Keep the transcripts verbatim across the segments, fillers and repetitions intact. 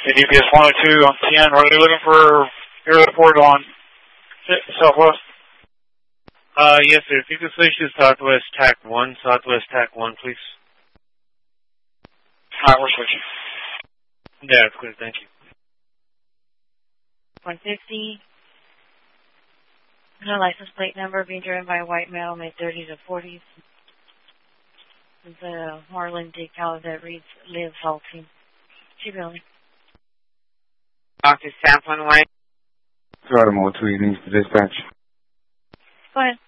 And U P S one oh two on ten, are they looking for your report on Southwest? Uh, yes, sir. If you could switch to Southwest T A C one, Southwest T A C one, please. Alright, we're switching. Yeah, it's clear. Thank you. one fifty. No license plate number, being driven by a white male, mid thirties or forties. The Marlin decal that reads Live Halting. Two building. Doctor Samplin White. Geronimo, two evenings to dispatch. Go ahead.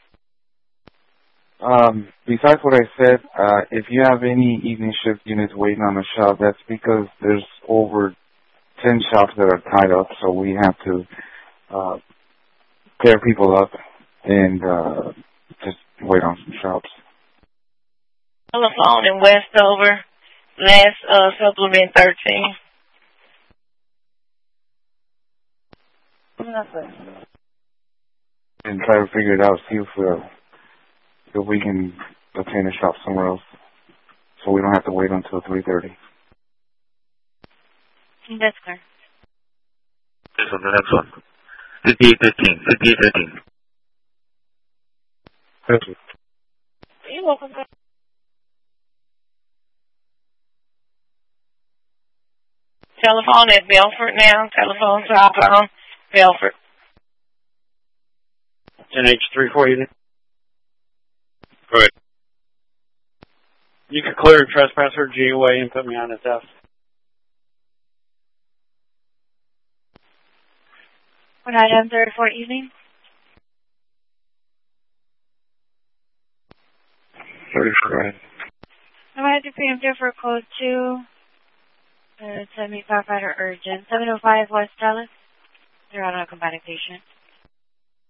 Um, besides what I said, uh, if you have any evening shift units waiting on the shop, that's because there's over ten shops that are tied up, so we have to uh, pair people up and uh, just wait on some shops. Telephone in Westover, last uh, supplement thirteen. And try to figure it out, see if, uh, if we can obtain a shop somewhere else, so we don't have to wait until three thirty. That's clear. This one, the next one. fifty-eight fifteen, fifty-eight fifteen. Thank you. You're welcome. Telephone at Belfort now. Telephone southbound Belfort. ten H three four evening. Go ahead. You can clear trespasser G O A and put me on his F. one item thirty-four evening. thirty-four. I'm going to have to preemptive for code two. Uh, send me firefighter urgent. seven oh five West Dallas. They're on a combating patient.